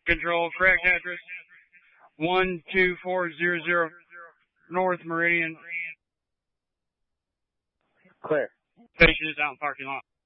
Control, correct address. 12400 North Meridian. Clear. Patient is out in parking lot.